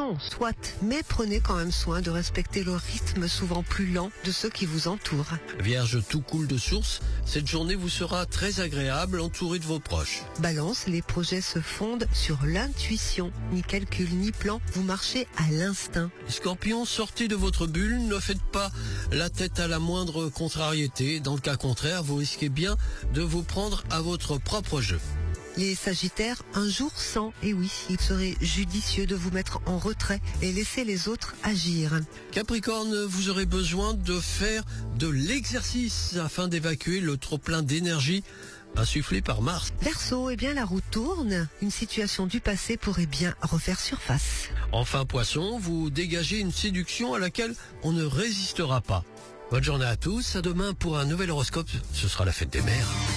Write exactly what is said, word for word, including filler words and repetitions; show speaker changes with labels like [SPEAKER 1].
[SPEAKER 1] façon, soit, mais prenez quand même soin de respecter le rythme souvent plus lent de ceux qui vous entourent.
[SPEAKER 2] Vierge, tout coule de source, cette journée vous sera très agréable, entourée de vos proches.
[SPEAKER 1] Balance, les projets se fondent sur l'intuition. Ni calcul, ni plan, vous marchez à l'instinct.
[SPEAKER 2] Scorpion, sortez de votre bulle, ne faites pas la tête à la moindre contrariété. Dans le cas contraire, vous risquez bien de vous prendre à votre propre jeu.
[SPEAKER 1] Les Sagittaires, un jour sans, et oui, il serait judicieux de vous mettre en retrait et laisser les autres agir.
[SPEAKER 2] Capricorne, vous aurez besoin de faire de l'exercice afin d'évacuer le trop-plein d'énergie insufflé par Mars.
[SPEAKER 1] Verseau, eh bien la roue tourne, une situation du passé pourrait bien refaire surface.
[SPEAKER 2] Enfin Poisson, vous dégagez une séduction à laquelle on ne résistera pas. Bonne journée à tous, à demain pour un nouvel horoscope, ce sera la fête des mères.